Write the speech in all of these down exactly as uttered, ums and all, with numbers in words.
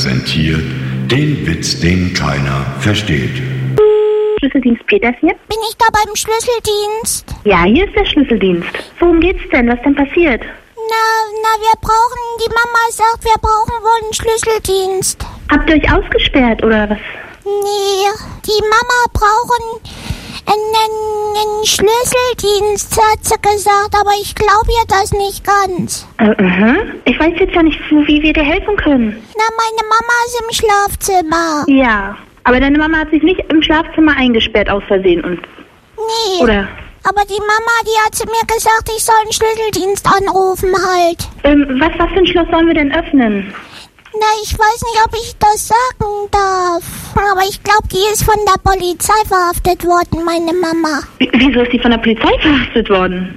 präsentiert den Witz, den keiner versteht. Schlüsseldienst Peters hier? Bin ich da beim Schlüsseldienst? Ja, hier ist der Schlüsseldienst. Worum geht's denn? Was denn passiert? Na, na, wir brauchen, die Mama sagt, wir brauchen wohl einen Schlüsseldienst. Habt ihr euch ausgesperrt oder was? Nee, die Mama brauchen einen, einen Schlüsseldienst, hat sie gesagt, aber ich glaube ihr das nicht ganz. Äh, uh-huh. Ich weiß jetzt ja nicht, wie wir dir helfen können. Na, meine Mama ist im Schlafzimmer. Ja, aber deine Mama hat sich nicht im Schlafzimmer eingesperrt aus Versehen und... Nee. Oder? Aber die Mama, die hat zu mir gesagt, ich soll einen Schlüsseldienst anrufen halt. Ähm, was, was für ein Schloss sollen wir denn öffnen? Na, ich weiß nicht, ob ich das sagen darf. Aber ich glaube, die ist von der Polizei verhaftet worden, meine Mama. W- wieso ist die von der Polizei verhaftet worden?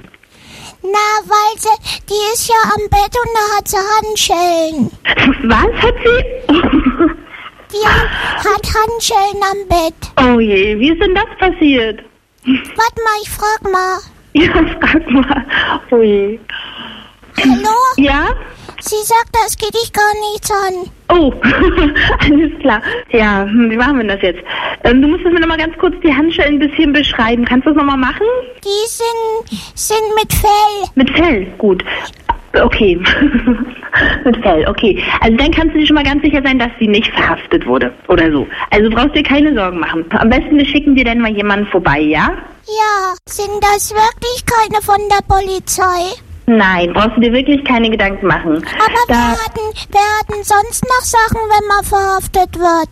Na, weil sie, die ist ja am Bett und da hat sie Handschellen. Was hat sie? Die hat, hat Handschellen am Bett. Oh je, wie ist denn das passiert? Warte mal, ich frag mal. Ja, frag mal. Oh je. Hallo? Ja? Sie sagt, das geht dich gar nichts an. Oh, alles klar. Ja, hm, wie machen wir das jetzt? Ähm, du musstest mir nochmal ganz kurz die Handschellen ein bisschen beschreiben. Kannst du das nochmal machen? Die sind, sind mit Fell. Mit Fell, gut. Okay. Mit Fell, okay. Also dann kannst du dir schon mal ganz sicher sein, dass sie nicht verhaftet wurde oder so. Also brauchst dir keine Sorgen machen. Am besten, wir schicken dir dann mal jemanden vorbei, ja? Ja, sind das wirklich keine von der Polizei? Nein, brauchst du dir wirklich keine Gedanken machen. Aber Da, wer hatten, wer hatten sonst noch Sachen, wenn man verhaftet wird?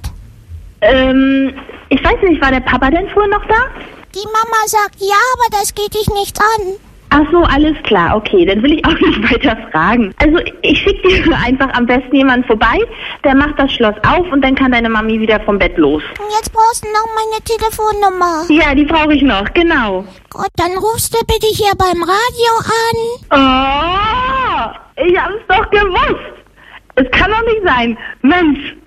ähm, ich weiß nicht, war der Papa denn früher noch da? Die Mama sagt, ja, aber das geht dich nichts an. Ach so, alles klar, okay, dann will ich auch nicht weiter fragen. Also ich schicke dir einfach am besten jemanden vorbei, der macht das Schloss auf und dann kann deine Mami wieder vom Bett los. Und jetzt brauchst du noch meine Telefonnummer. Ja, die brauche ich noch, genau. Gut, dann rufst du bitte hier beim Radio an. Oh, ich hab's doch gewusst. Es kann doch nicht sein. Mensch.